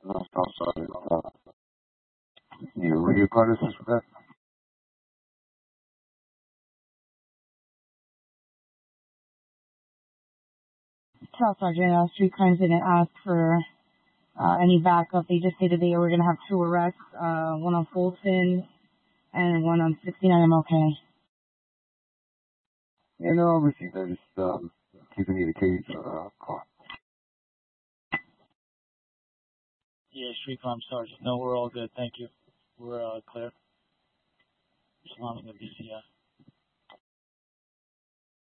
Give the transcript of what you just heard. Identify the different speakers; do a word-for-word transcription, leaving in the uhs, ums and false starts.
Speaker 1: I'm sorry. Uh, you read part of this for that?
Speaker 2: Tell Sergeant, uh, street crimes didn't ask for uh, any backup. They just stated they were going to have two arrests, uh, one on Fulton and one on sixty-nine M L K.
Speaker 1: You know, obviously they're just um, keeping you the case uh, call.
Speaker 3: Yeah, street crime sergeant. No, we're all good. Thank you. We're uh, clear. Responding to B C I.